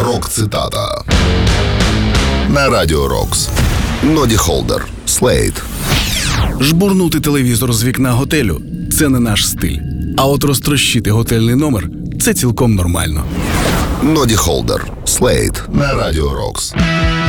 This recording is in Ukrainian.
Рок-цитата. На Радіо Рокс. Ноді Холдер. Слейд. Жбурнути телевізор з вікна готелю – це не наш стиль. А от розтрощити готельний номер – це цілком нормально. Ноді Холдер. Слейд. На Радіо Рокс.